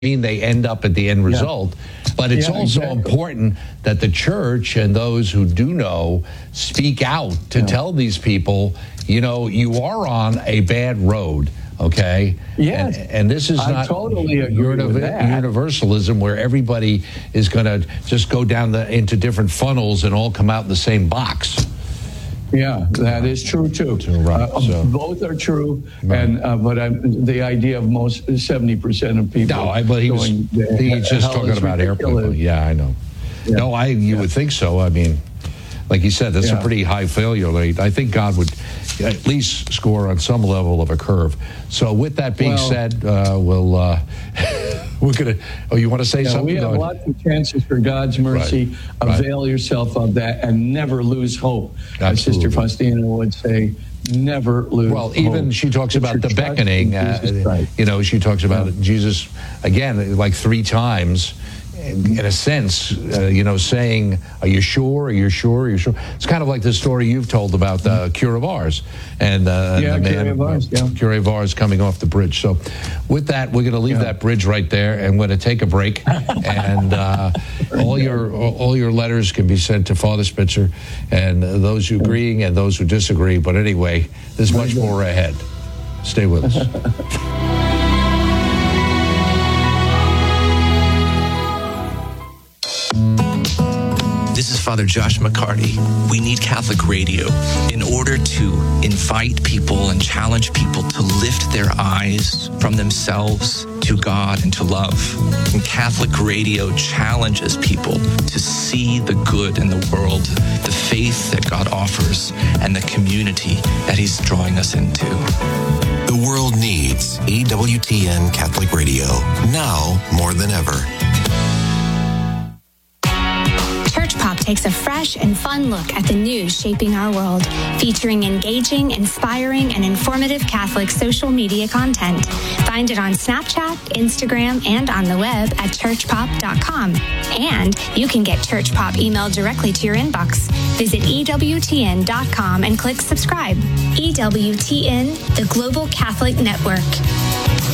mean they end up at the end result. But it's also important that the church and those who do know speak out to tell these people, you know, you are on a bad road. Okay. Yes. And this is not totally universalism where everybody is going to just go down into different funnels and all come out in the same box. Yeah, that is true too. Both are true, and but the idea of most 70% of people. No, but he's just talking about airplane. Yeah, I know. Yeah. No, you would think so. I mean, like you said, that's a pretty high failure rate. I think God would at least score on some level of a curve. So with that being said, we're gonna. Oh, you want to say something? We have lots of chances for God's mercy. Avail yourself of that and never lose hope. As Sister Faustina would say, never lose hope. Even she talks about the beckoning. You know, she talks about Jesus again, like 3 times. In a sense, you know, saying, are you sure? Are you sure? Are you sure? It's kind of like the story you've told about Cure of Ars and the man, Cure of Ars coming off the bridge. So with that, we're going to leave that bridge right there, and we're going to take a break. And all your letters can be sent to Father Spitzer, and those who agree and those who disagree. But anyway, there's much more ahead. Stay with us. This is Father Josh McCarty. We need Catholic radio in order to invite people and challenge people to lift their eyes from themselves to God and to love. And Catholic radio challenges people to see the good in the world, the faith that God offers, and the community that He's drawing us into. The world needs EWTN Catholic Radio, now more than ever. Pop takes a fresh and fun look at the news shaping our world, featuring engaging, inspiring, and informative Catholic social media content. Find it on Snapchat, Instagram, and on the web at churchpop.com. And you can get Church Pop emailed directly to your inbox. Visit EWTN.com and click subscribe. EWTN, the Global Catholic Network.